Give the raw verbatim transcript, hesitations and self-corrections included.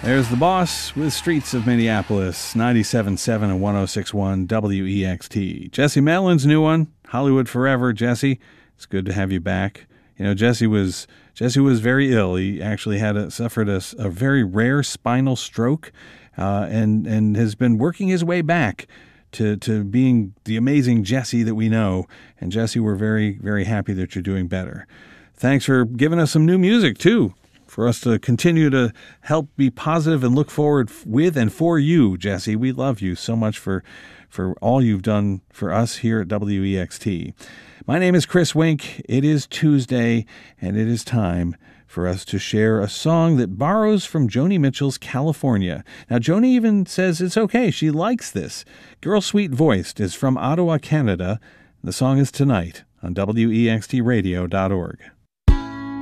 There's the boss with Streets of Minneapolis, ninety-seven point seven and one oh six point one W E X T. Jesse Mellon's new one, Hollywood Forever. Jesse, it's good to have you back. You know, Jesse was Jesse was very ill. He actually had a, suffered a, a very rare spinal stroke, uh, and and has been working his way back to to being the amazing Jesse that we know. And Jesse, we're very very happy that you're doing better. Thanks for giving us some new music too, for us to continue to help be positive and look forward with and for you, Jesse. We love you so much for for all you've done for us here at W E X T. My name is Chris Wink. It is Tuesday, and it is time for us to share a song that borrows from Joni Mitchell's California. Now, Joni even says it's okay. She likes this. Girl Sweet Voiced is from Ottawa, Canada. The song is Tonight on W E X T radio dot org.